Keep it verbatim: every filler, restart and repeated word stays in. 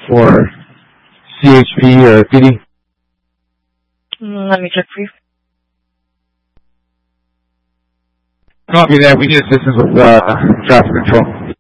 for C H P or P D? Mm, let me check for you. Copy that. We need assistance with uh, traffic control.